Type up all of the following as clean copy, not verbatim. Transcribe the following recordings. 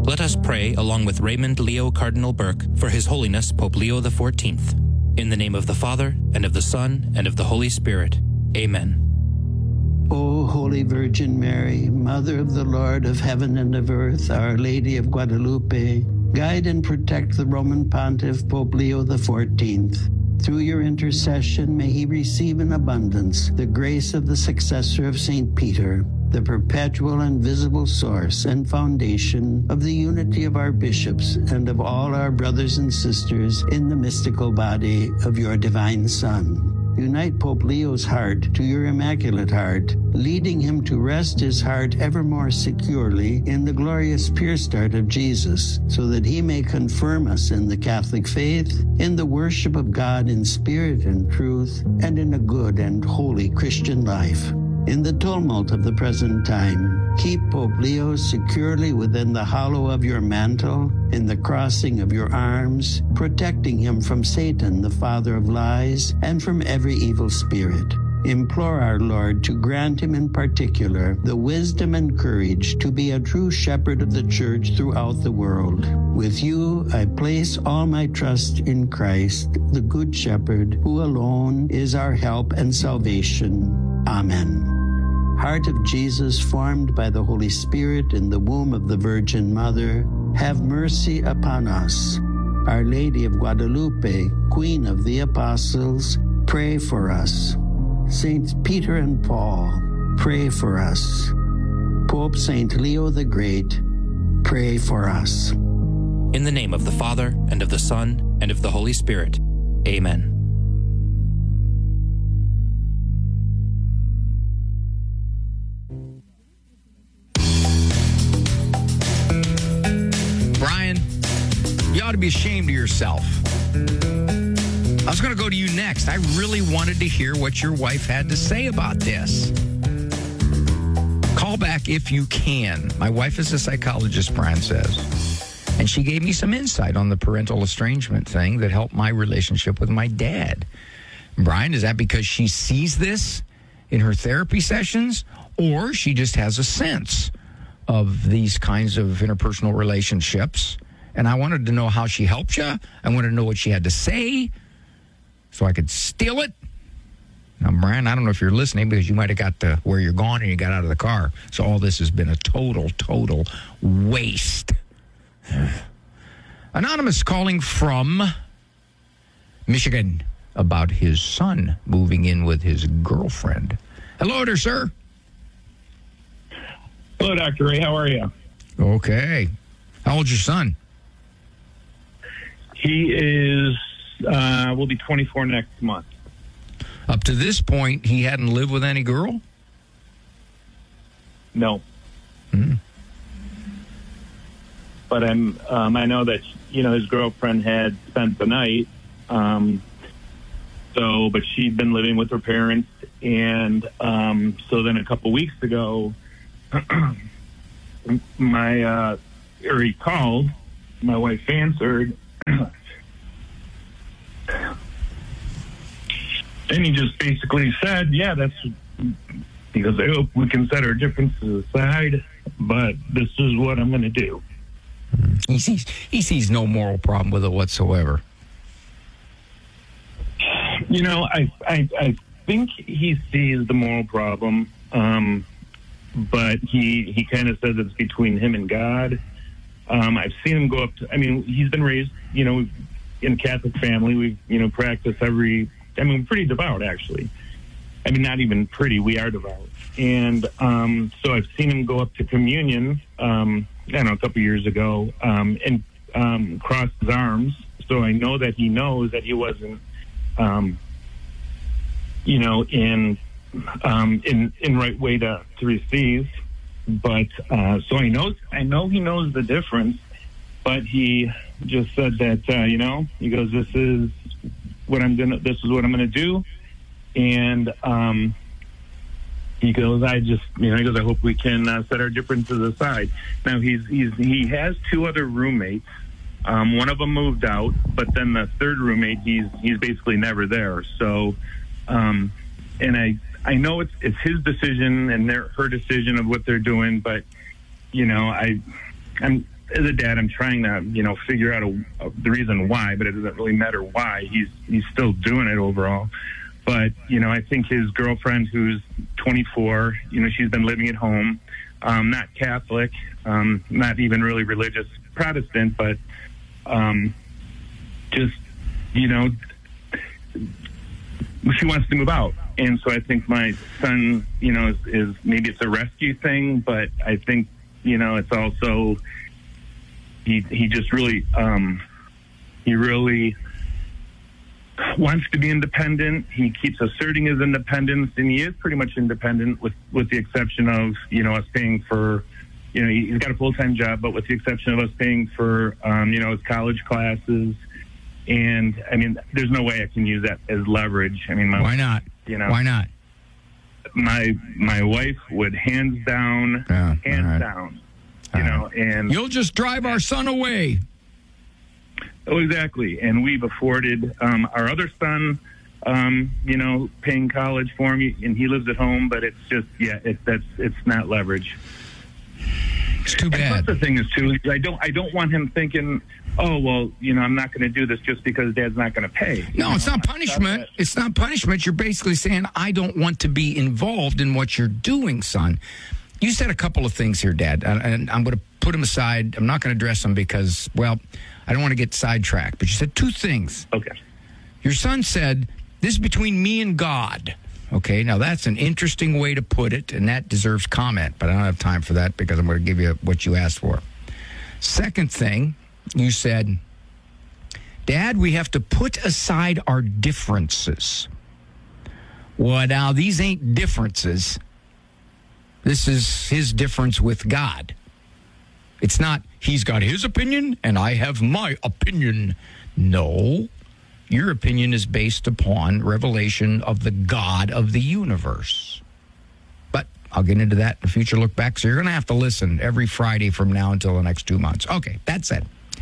Let us pray along with Raymond Leo Cardinal Burke for His Holiness Pope Leo XIV. In the name of the Father, and of the Son, and of the Holy Spirit. Amen. O Holy Virgin Mary, Mother of the Lord of heaven and of earth, Our Lady of Guadalupe, guide and protect the Roman Pontiff Pope Leo XIV. Through your intercession, may he receive in abundance the grace of the successor of St. Peter, the perpetual and visible source and foundation of the unity of our bishops and of all our brothers and sisters in the mystical body of your divine Son. Unite Pope Leo's heart to your Immaculate Heart, leading him to rest his heart ever more securely in the glorious pure start of Jesus, so that he may confirm us in the Catholic faith, in the worship of God in spirit and truth, and in a good and holy Christian life. In the tumult of the present time, keep Pope Leo securely within the hollow of your mantle, in the crossing of your arms, protecting him from Satan, the father of lies, and from every evil spirit. Implore our Lord to grant him in particular the wisdom and courage to be a true shepherd of the church throughout the world. With you, I place all my trust in Christ, the Good Shepherd, who alone is our help and salvation. Amen. Heart of Jesus, formed by the Holy Spirit in the womb of the Virgin Mother, have mercy upon us. Our Lady of Guadalupe, Queen of the Apostles, pray for us. Saints Peter and Paul, pray for us. Pope Saint Leo the Great, pray for us. In the name of the Father, and of the Son, and of the Holy Spirit. Amen. Brian, you ought to be ashamed of yourself. I was going to go to you next. I really wanted to hear what your wife had to say about this. Call back if you can. My wife is a psychologist, Brian says. And she gave me some insight on the parental estrangement thing that helped my relationship with my dad. Brian, is that because she sees this in her therapy sessions, or she just has a sense of these kinds of interpersonal relationships? And I wanted to know how she helped you. I wanted to know what she had to say so I could steal it. Now, Brian, I don't know if you're listening because you might have got to where you're going and you got out of the car. So all this has been a total waste. Anonymous calling from Michigan about his son moving in with his girlfriend. Hello there, sir. Hello, Dr. Ray. How are you? Okay. How old's your son? He is, will be 24 next month. Up to this point, he hadn't lived with any girl? No. Hmm. But I know that, his girlfriend had spent the night. But she'd been living with her parents. And so then a couple weeks ago, he called, my wife answered, and he just basically said, he goes, I hope we can set our differences aside, but this is what I'm going to do. He sees no moral problem with it whatsoever. I think he sees the moral problem, but he kind of says it's between him and God. I've seen him go up to, he's been raised, in a Catholic family. We, practice pretty devout, actually. Not even pretty, we are devout. And so I've seen him go up to communion, a couple years ago, and cross his arms. So I know that he knows that he wasn't, in right way to receive. But so I know he knows the difference. But he just said that he goes, this is what I'm gonna do, and he goes, I hope we can set our differences aside. Now he has two other roommates. One of them moved out, but then the third roommate, he's basically never there. So, and I know it's his decision and her decision of what they're doing, but I'm as a dad, I'm trying to, figure out the reason why, but it doesn't really matter why. He's still doing it overall. But, I think his girlfriend, who's 24, she's been living at home, not Catholic, not even really religious Protestant, but just, she wants to move out. And so I think my son, is maybe it's a rescue thing, but I think, it's also, he just really, he really wants to be independent. He keeps asserting his independence, and he is pretty much independent with the exception of, us paying for, he's got a full-time job, but with the exception of us paying for, his college classes. And I mean, there's no way I can use that as leverage. I mean, why not? Why not? My wife would hands down, and you'll just drive our son away. Oh, exactly. And we've afforded our other son, paying college for him, and he lives at home. But it's just, it's not leverage. It's too bad. And plus the thing is too, I don't want him thinking, oh, well, I'm not going to do this just because Dad's not going to pay. No, it's not punishment. It's not punishment. You're basically saying, I don't want to be involved in what you're doing, son. You said a couple of things here, Dad, and I'm going to put them aside. I'm not going to address them because, well, I don't want to get sidetracked. But you said two things. Okay. Your son said, this is between me and God. Okay, now that's an interesting way to put it, and that deserves comment, but I don't have time for that because I'm going to give you what you asked for. Second thing, you said, Dad, we have to put aside our differences. Well, now, these ain't differences. This is his difference with God. It's not, he's got his opinion and I have my opinion. No. Your opinion is based upon revelation of the God of the universe. But I'll get into that in a future look back. So you're going to have to listen every Friday from now until the next 2 months. Okay, that said.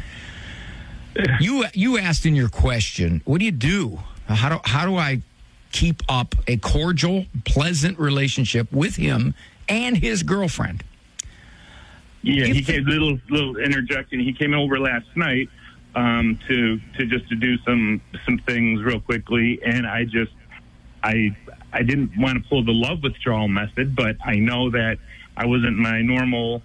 You asked in your question, what do you do? How do I keep up a cordial, pleasant relationship with him and his girlfriend? Yeah, he came, little interjection. He came over last night to do some things real quickly, and I didn't want to pull the love withdrawal method, but I know that I wasn't my normal,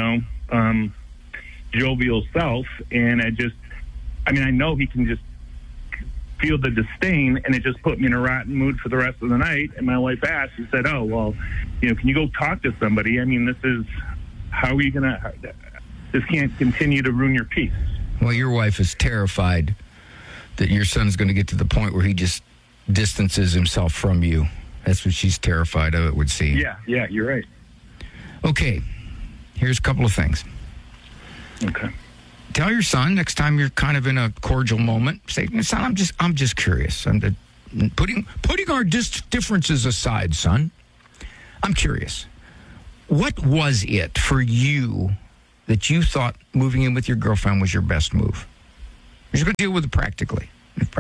jovial self, and I know he can just feel the disdain, and it just put me in a rotten mood for the rest of the night. And my wife asked, she said, oh, well, can you go talk to somebody? I mean, how are you going to, this can't continue to ruin your peace. Well, your wife is terrified that your son's going to get to the point where he just distances himself from you. That's what she's terrified of, it would seem. Yeah, you're right. Okay, here's a couple of things. Okay. Tell your son next time you're kind of in a cordial moment, say, son, I'm just curious. I'm putting our differences aside, son. I'm curious. What was it for you that you thought moving in with your girlfriend was your best move? You're just going to deal with it practically.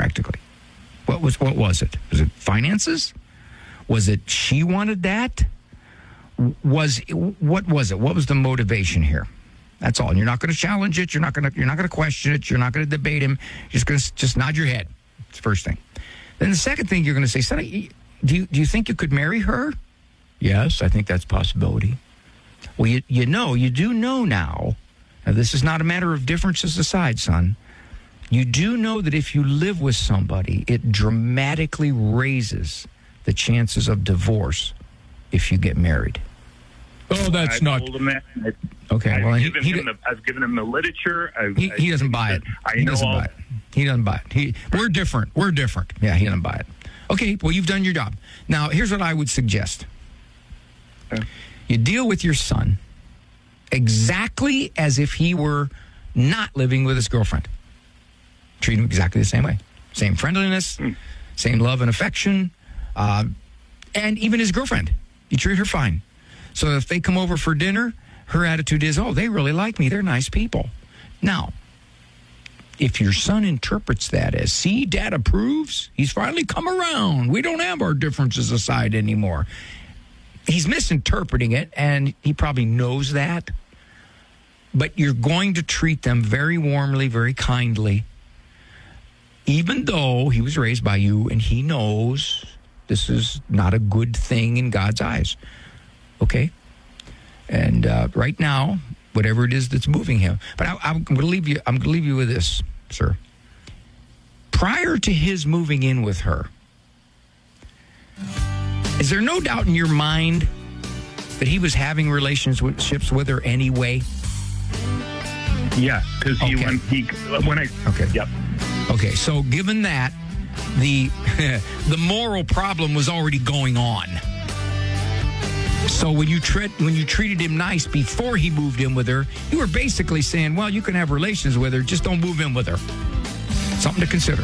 What was it? Was it finances? Was it she wanted that? What was it? What was the motivation here? That's all. And you're not going to challenge it. You're not going to question it. You're not going to debate him. You're just going to just nod your head. That's the first thing. Then the second thing you're going to say, son, do you think you could marry her? Yes, I think that's a possibility. Well, you do know now. Now, this is not a matter of differences aside, son. You do know that if you live with somebody, it dramatically raises the chances of divorce if you get married. Oh, that's not. Told him that. Okay, well, I've given him the literature. He doesn't buy it. He doesn't buy it. We're different. Yeah, he doesn't buy it. Okay, well, you've done your job. Now, here's what I would suggest. Okay. You deal with your son exactly as if he were not living with his girlfriend. Treat him exactly the same way. Same friendliness, same love and affection, and even his girlfriend. You treat her fine. So if they come over for dinner, her attitude is, oh, they really like me. They're nice people. Now, if your son interprets that as, see, Dad approves, he's finally come around. We don't have our differences aside anymore. He's misinterpreting it, and he probably knows that. but you're going to treat them very warmly, very kindly, even though he was raised by you and he knows this is not a good thing in God's eyes. Okay? And right now, whatever it is that's moving him. But I'm going to leave you. I'm going to leave you with this, sir. Prior to his moving in with her, is there no doubt in your mind that he was having relationships with her anyway? Yeah, because Yep. Okay, so given that, the moral problem was already going on. So when you treated him nice before he moved in with her, you were basically saying, well, you can have relations with her, just don't move in with her. Something to consider.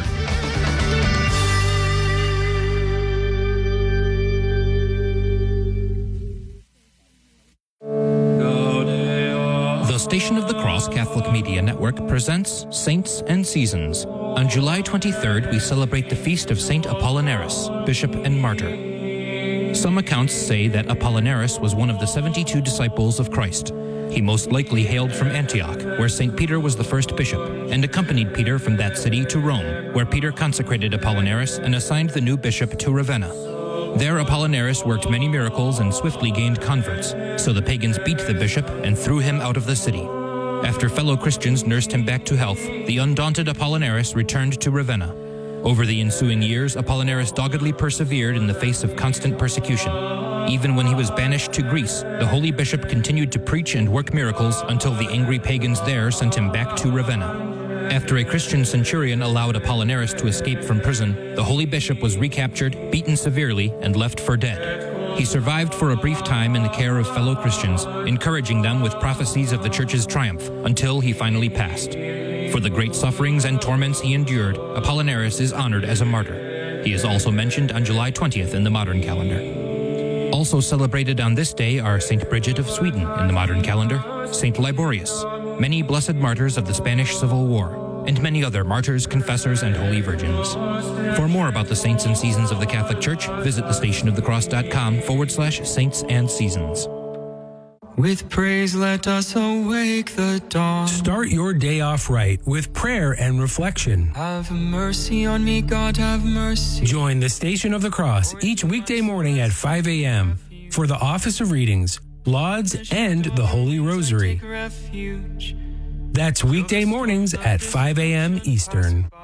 The Station of the Cross Catholic Media Network presents Saints and Seasons. On July 23rd, we celebrate the feast of Saint Apollinaris, Bishop and Martyr. Some accounts say that Apollinaris was one of the 72 disciples of Christ. He most likely hailed from Antioch, where St. Peter was the first bishop, and accompanied Peter from that city to Rome, where Peter consecrated Apollinaris and assigned the new bishop to Ravenna. There Apollinaris worked many miracles and swiftly gained converts, so the pagans beat the bishop and threw him out of the city. After fellow Christians nursed him back to health, the undaunted Apollinaris returned to Ravenna. Over the ensuing years, Apollinaris doggedly persevered in the face of constant persecution. Even when he was banished to Greece, the holy bishop continued to preach and work miracles until the angry pagans there sent him back to Ravenna. After a Christian centurion allowed Apollinaris to escape from prison, the holy bishop was recaptured, beaten severely, and left for dead. He survived for a brief time in the care of fellow Christians, encouraging them with prophecies of the church's triumph, until he finally passed. For the great sufferings and torments he endured, Apollinaris is honored as a martyr. He is also mentioned on July 20th in the modern calendar. Also celebrated on this day are St. Bridget of Sweden in the modern calendar, St. Liborius, many blessed martyrs of the Spanish Civil War, and many other martyrs, confessors, and holy virgins. For more about the saints and seasons of the Catholic Church, visit thestationofthecross.com/saints and seasons. With praise, let us awake the dawn. Start your day off right with prayer and reflection. Have mercy on me, God, have mercy. Join the Station of the Cross each weekday morning at 5 a.m. for the Office of Readings, Lauds, and the Holy Rosary. That's weekday mornings at 5 a.m. Eastern.